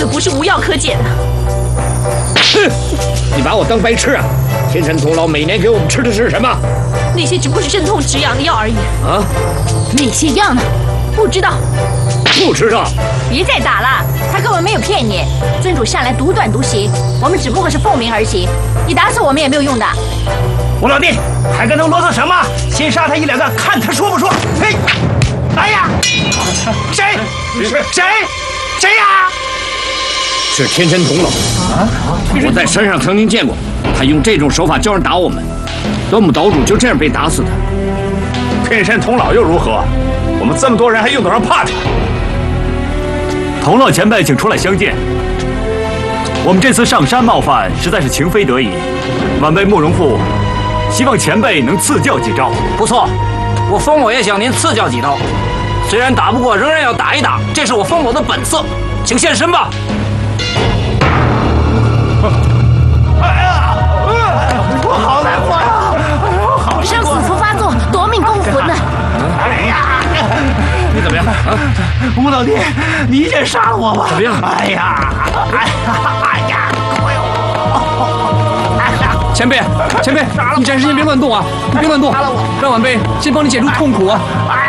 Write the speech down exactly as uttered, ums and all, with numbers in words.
可不是无药可解的。 哼！你把我当白痴啊！天山童姥每年给我们吃的是什么？ 那些只不过是镇痛止痒的药而已。 啊？ 那些药呢？ 不知道。 不知道。 别再打了，他根本没有骗你。尊主向来独断独行，我们只不过是奉命而行。你打死我们也没有用的。 吴老弟，还跟他啰嗦什么？先杀他一两个，看他说不说。嘿！哎呀！谁？谁？谁呀？ 是天山童姥啊！我在山上曾经见过，他用这种手法教人打我们。端木岛主就这样被打死的。 天山童姥又如何？我们这么多人还用得着怕他？ 童姥前辈，请出来相见。我们这次上山冒犯，实在是情非得已。晚辈慕容复，希望前辈能赐教几招。 不错，我风某也想您赐教几刀。虽然打不过，仍然要打一打，这是我风某的本色。请现身吧。 哎呀，我好难过呀！好生死符发作，夺命攻魂呢！ 哎呀！ 你怎么样啊？ 吴老弟，你先杀了我吧！ 怎么样？ 哎呀，哎呀，哎呀！ 前辈，前辈，你暂时先别乱动啊，你别乱动，让晚辈先帮你解除痛苦啊！